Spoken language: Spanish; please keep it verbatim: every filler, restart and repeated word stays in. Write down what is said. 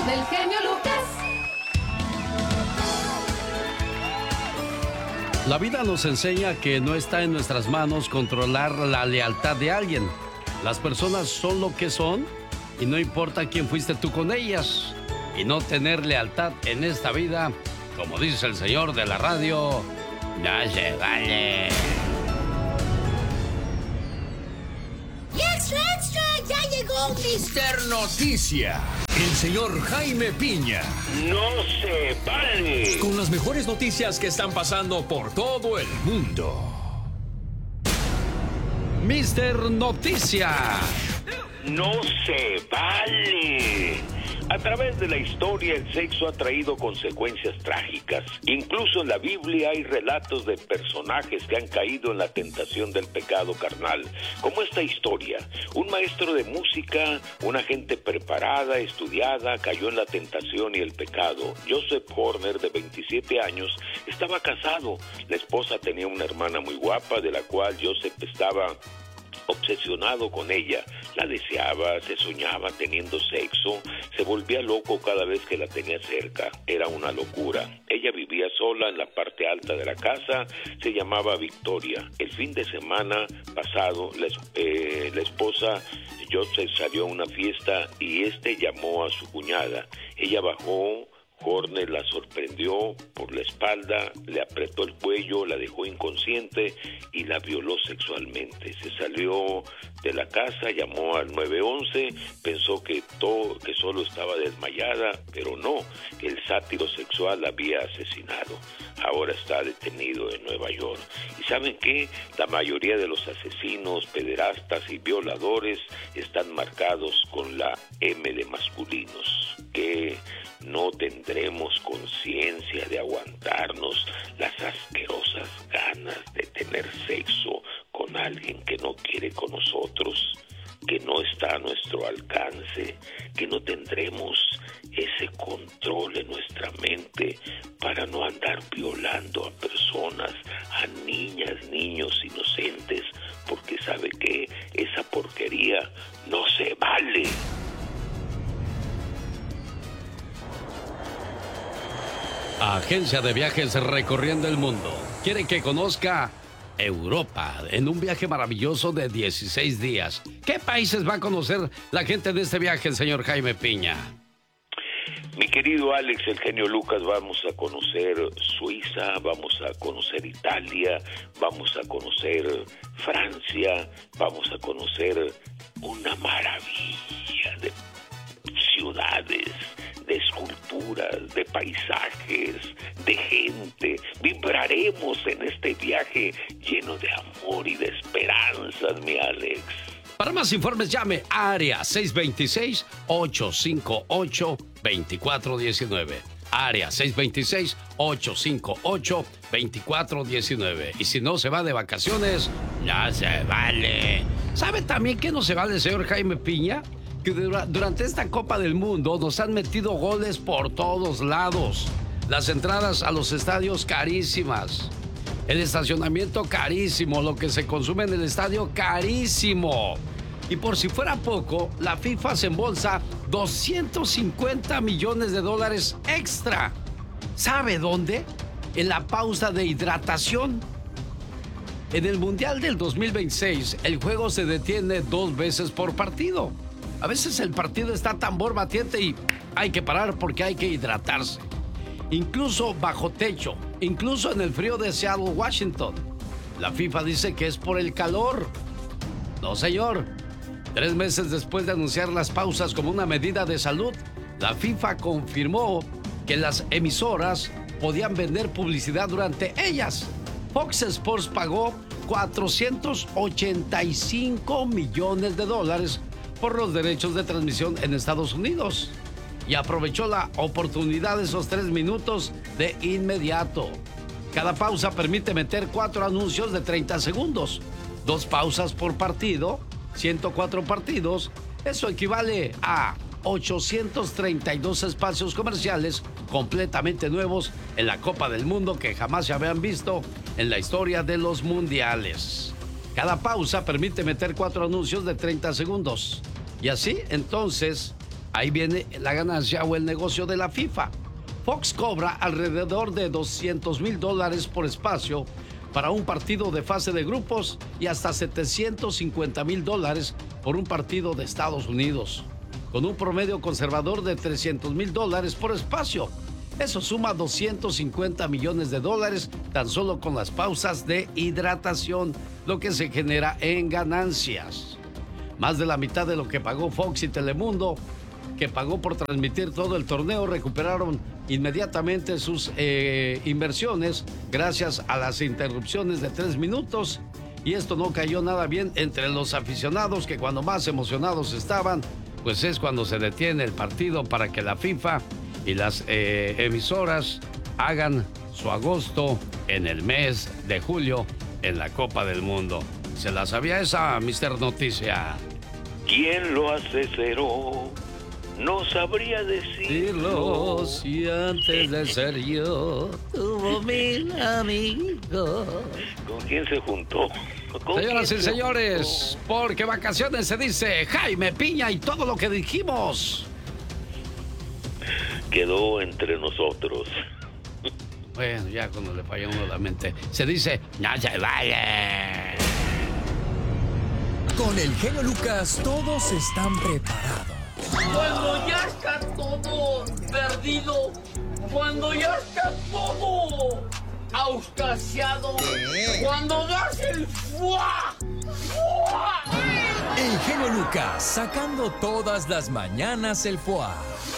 del genio Lucas. La vida nos enseña que no está en nuestras manos controlar la lealtad de alguien. Las personas son lo que son y no importa quién fuiste tú con ellas. Y no tener lealtad en esta vida, como dice el señor de la radio, no se vale. ¡Y extra, extra! ¡Ya llegó mister Noticia! El señor Jaime Piña. ¡No se vale! Con las mejores noticias que están pasando por todo el mundo. mister Noticia. ¡No se vale! A través de la historia, el sexo ha traído consecuencias trágicas. Incluso en la Biblia hay relatos de personajes que han caído en la tentación del pecado carnal. Como esta historia, un maestro de música, una gente preparada, estudiada, cayó en la tentación y el pecado. Joseph Horner, de veintisiete años, estaba casado. La esposa tenía una hermana muy guapa, de la cual Joseph estaba obsesionado con ella. La deseaba, se soñaba teniendo sexo, se volvía loco cada vez que la tenía cerca. Era una locura. Ella vivía sola en la parte alta de la casa, se llamaba Victoria. El fin de semana pasado, la, eh, la esposa Joseph salió a una fiesta y este llamó a su cuñada. Ella bajó. Horner la sorprendió por la espalda, le apretó el cuello, la dejó inconsciente y la violó sexualmente. Se salió de la casa, llamó al nueve once, pensó que todo, que solo estaba desmayada, pero no, que el sátiro sexual la había asesinado. Ahora está detenido en Nueva York. ¿Y saben qué? La mayoría de los asesinos, pederastas y violadores están marcados con la M de masculinos, que no tendremos conciencia de aguantarnos las asquerosas ganas de tener sexo con alguien que no quiere con nosotros, que no está a nuestro alcance, que no tendremos ese control en nuestra mente para no andar violando a personas, a niñas, niños inocentes, porque sabe que esa porquería no se vale. Agencia de viajes recorriendo el mundo. Quiere que conozca Europa en un viaje maravilloso de dieciséis días. ¿Qué países va a conocer la gente de este viaje, señor Jaime Piña? Mi querido Alex, el genio Lucas, vamos a conocer Suiza, vamos a conocer Italia, vamos a conocer Francia, vamos a conocer una maravilla de ciudades, de esculturas, de paisajes, de gente. Vibraremos en este viaje lleno de amor y de esperanzas, mi Alex. Para más informes, llame a Área seis dos seis, ocho cinco ocho, dos cuatro uno nueve. Área seis dos seis, ocho cinco ocho, dos cuatro uno nueve. Y si no se va de vacaciones, no se vale. ¿Sabe también que no se vale, señor Jaime Piña? Que durante esta Copa del Mundo nos han metido goles por todos lados. Las entradas a los estadios carísimas. El estacionamiento carísimo. Lo que se consume en el estadio carísimo. Y por si fuera poco, la FIFA se embolsa doscientos cincuenta millones de dólares extra. ¿Sabe dónde? En la pausa de hidratación. En el Mundial del dos mil veintiséis, el juego se detiene dos veces por partido. A veces el partido está tambor batiente y hay que parar porque hay que hidratarse. Incluso bajo techo, incluso en el frío de Seattle, Washington. La FIFA dice que es por el calor. No, señor. Tres meses después de anunciar las pausas como una medida de salud, la FIFA confirmó que las emisoras podían vender publicidad durante ellas. Fox Sports pagó cuatrocientos ochenta y cinco millones de dólares por los derechos de transmisión en Estados Unidos y aprovechó la oportunidad de esos tres minutos de inmediato. Cada pausa permite meter cuatro anuncios de treinta segundos, dos pausas por partido, ciento cuatro partidos. Eso equivale a ochocientos treinta y dos espacios comerciales completamente nuevos en la Copa del Mundo que jamás se habían visto en la historia de los mundiales. Cada pausa permite meter cuatro anuncios de treinta segundos. Y así, entonces, ahí viene la ganancia o el negocio de la FIFA. Fox cobra alrededor de doscientos mil dólares por espacio para un partido de fase de grupos y hasta setecientos cincuenta mil dólares por un partido de Estados Unidos, con un promedio conservador de trescientos mil dólares por espacio. Eso suma doscientos cincuenta millones de dólares tan solo con las pausas de hidratación, lo que se genera en ganancias. Más de la mitad de lo que pagó Fox y Telemundo, que pagó por transmitir todo el torneo, recuperaron inmediatamente sus eh, inversiones gracias a las interrupciones de tres minutos. Y esto no cayó nada bien entre los aficionados, que cuando más emocionados estaban, pues es cuando se detiene el partido para que la FIFA y las eh, emisoras hagan su agosto en el mes de julio en la Copa del Mundo. ¿Se la sabía esa, mister Noticia? ¿Quién lo asesoró? No sabría decirlo. Si antes de ser yo tuvo mil amigos. ¿Con quién se juntó? Señoras y señores, porque vacaciones se dice Jaime Piña y todo lo que dijimos quedó entre nosotros. Bueno, ya cuando le falla uno la mente, se dice no se vale. Con el genio Lucas todos están preparados. Cuando ya está todo perdido, cuando ya está todo auscasiado, cuando das el fuá, fuá. El genio Lucas sacando todas las mañanas el fuá.